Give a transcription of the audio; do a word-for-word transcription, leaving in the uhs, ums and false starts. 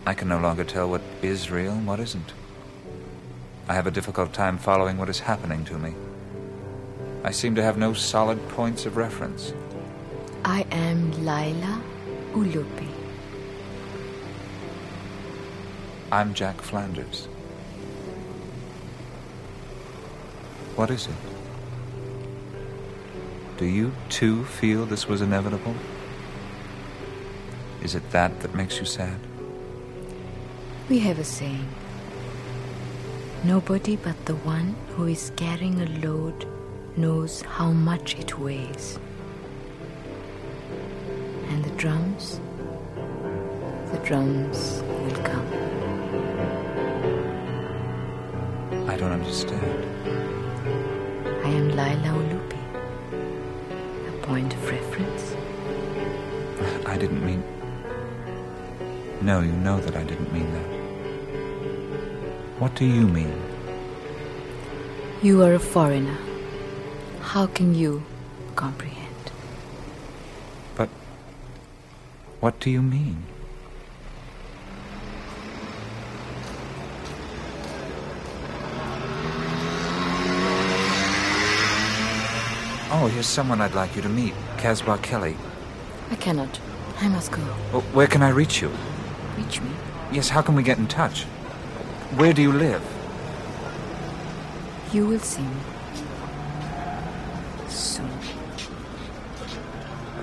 I can no longer tell what is real and what isn't. I have a difficult time following what is happening to me. I seem to have no solid points of reference. I am Laila Ulupi. I'm Jack Flanders. What is it? Do you, too, feel this was inevitable? Is it that that makes you sad? We have a saying. Nobody but the one who is carrying a load knows how much it weighs. And the drums, the drums will come. I don't understand. I am Laila Ulupi. A point of reference? I didn't mean... No, you know that I didn't mean that. What do you mean? You are a foreigner. How can you comprehend? But what do you mean? Oh, here's someone I'd like you to meet. Casbah Kelly. I cannot. I must go. Well, where can I reach you? Reach me? Yes, how can we get in touch? Where do you live? You will see me soon.